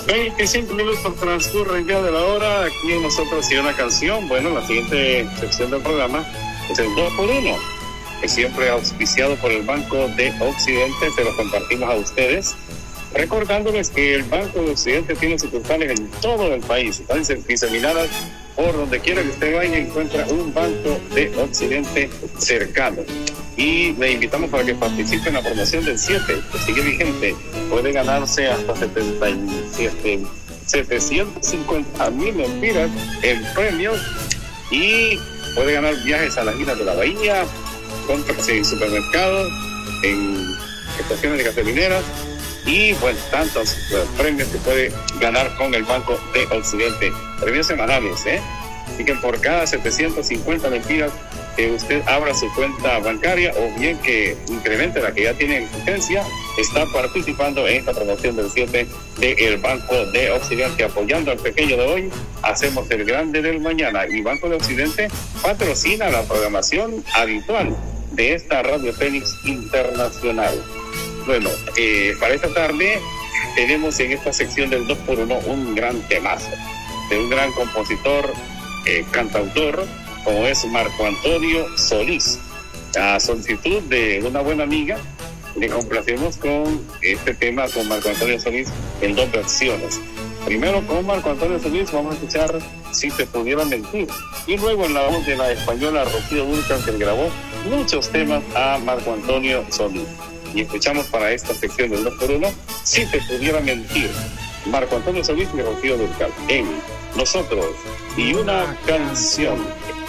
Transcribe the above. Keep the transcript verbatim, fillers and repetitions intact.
veinticinco minutos transcurren ya de la hora. Aquí en nosotros y una canción. Bueno, la siguiente sección del programa es el dos por uno, que siempre auspiciado por el Banco de Occidente. Se lo compartimos a ustedes, recordándoles que el Banco de Occidente tiene sucursales en todo el país. Están diseminadas por donde quiera que usted vaya, encuentra un Banco de Occidente cercano. Y le invitamos para que participe en la promoción del siete, que sigue vigente. Puede ganarse hasta setenta y siete, setecientos cincuenta mil lempiras en premios, y puede ganar viajes a las islas de la bahía, compras en supermercados, en estaciones de gasolineras, y bueno, tantos uh, premios que puede ganar con el Banco de Occidente. Premios semanales, ¿eh? Así que por cada setecientos cincuenta lempiras que usted abra su cuenta bancaria, o bien que incremente la que ya tiene en existencia, está participando en esta promoción del siete del Banco de Occidente. Apoyando al pequeño de hoy, hacemos el grande del mañana. Y Banco de Occidente patrocina la programación habitual de esta Radio Fénix Internacional. Bueno, eh, para esta tarde tenemos en esta sección del dos por uno un gran temazo de un gran compositor, eh, cantautor, como es Marco Antonio Solís. A solicitud de una buena amiga, le complacemos con este tema con Marco Antonio Solís en dos versiones. Primero con Marco Antonio Solís vamos a escuchar Si te pudiera mentir, y luego en la voz de la española Rocío Dúrcal, que le grabó muchos temas a Marco Antonio Solís. Y escuchamos para esta sección del dos por uno Si te pudiera mentir, Marco Antonio Solís y Rocío Dúrcal en Nosotros y una canción.